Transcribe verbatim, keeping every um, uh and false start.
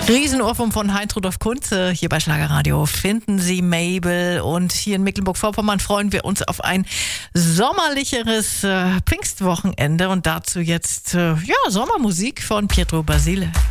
Riesenohrwurm von Heinz Rudolf Kunze hier bei Schlagerradio. Finden Sie Mabel. Und hier in Mecklenburg-Vorpommern freuen wir uns auf ein sommerlicheres äh, Pfingstwochenende. Und dazu jetzt äh, ja, Sommermusik von Pietro Basile.